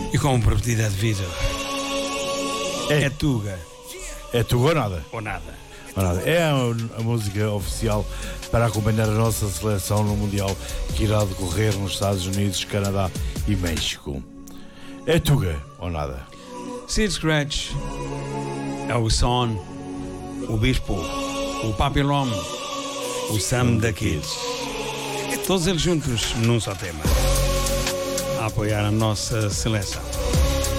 E como prometido é devido, é Tuga. É Tuga ou nada? Ou nada. Ou nada. É a música oficial para acompanhar a nossa seleção no Mundial que irá decorrer nos Estados Unidos, Canadá e México. É Tuga ou nada? Sid Scratch, é o Son, o Bispo, o Papillon, o Sam da Kids. Todos eles juntos num só tema, a apoiar a nossa seleção.